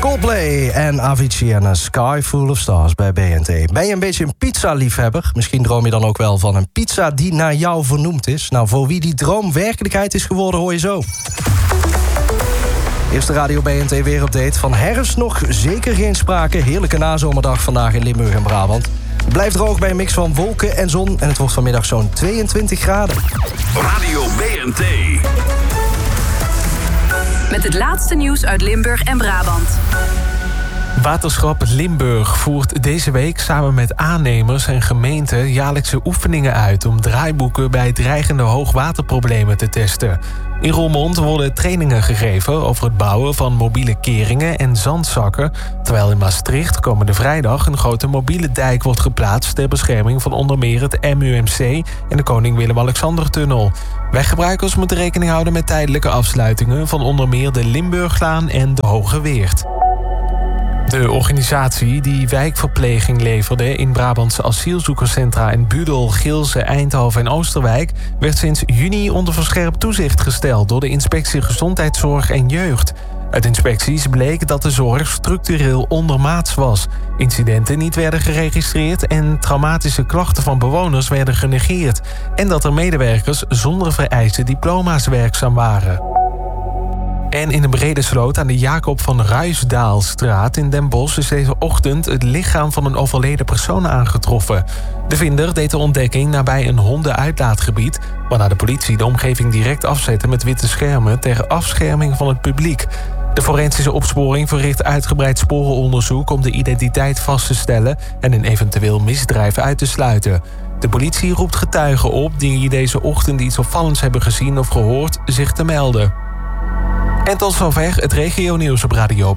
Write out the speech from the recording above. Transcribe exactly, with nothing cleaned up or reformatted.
Coldplay en Avicii en A Sky Full of Stars bij B N T. Ben je een beetje een pizza-liefhebber? Misschien droom je dan ook wel van een pizza die naar jou vernoemd is. Nou, voor wie die droom werkelijkheid is geworden, hoor je zo. Eerste Radio B N T weerupdate. Van herfst nog zeker geen sprake. Heerlijke nazomerdag vandaag in Limburg en Brabant. Het blijft droog bij een mix van wolken en zon. En het wordt vanmiddag zo'n tweeëntwintig graden. Radio B N T. Met het laatste nieuws uit Limburg en Brabant. Waterschap Limburg voert deze week samen met aannemers en gemeenten jaarlijkse oefeningen uit om draaiboeken bij dreigende hoogwaterproblemen te testen. In Roermond worden trainingen gegeven over het bouwen van mobiele keringen en zandzakken, terwijl in Maastricht komende vrijdag een grote mobiele dijk wordt geplaatst ter bescherming van onder meer het M U M C en de Koning Willem-Alexander-tunnel. Weggebruikers moeten rekening houden met tijdelijke afsluitingen van onder meer de Limburglaan en de Hoge Weert. De organisatie die wijkverpleging leverde in Brabantse asielzoekerscentra in Budel, Gilze, Eindhoven en Oosterwijk werd sinds juni onder verscherpt toezicht gesteld door de Inspectie Gezondheidszorg en Jeugd. Uit inspecties bleek dat de zorg structureel ondermaats was. Incidenten niet werden geregistreerd en traumatische klachten van bewoners werden genegeerd. En dat er medewerkers zonder vereiste diploma's werkzaam waren. En in een brede sloot aan de Jacob van Ruisdaalstraat in Den Bosch is deze ochtend het lichaam van een overleden persoon aangetroffen. De vinder deed de ontdekking nabij een hondenuitlaatgebied, waarna de politie de omgeving direct afzette met witte schermen ter afscherming van het publiek. De forensische opsporing verricht uitgebreid sporenonderzoek om de identiteit vast te stellen en een eventueel misdrijf uit te sluiten. De politie roept getuigen op die deze ochtend iets opvallends hebben gezien of gehoord zich te melden. En tot zover het regionieuws op Radio